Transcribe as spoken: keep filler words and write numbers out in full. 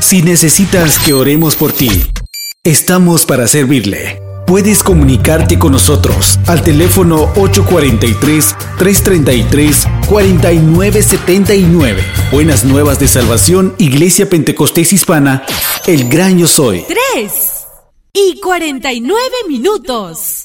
Si necesitas que oremos por ti, estamos para servirle. Puedes comunicarte con nosotros al teléfono ocho cuatro tres, tres tres tres, cuatro nueve siete nueve. Buenas Nuevas de Salvación, Iglesia Pentecostés Hispana, El Gran Yo Soy. Tres y cuarenta y nueve minutos.